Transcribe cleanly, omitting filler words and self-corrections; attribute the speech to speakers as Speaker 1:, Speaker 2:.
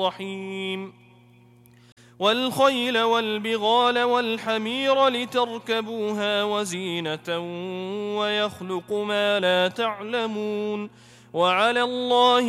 Speaker 1: الرحيم والخيل والبغال والحمير لتركبوها وزينة ويخلق ما لا تعلمون وعلى الله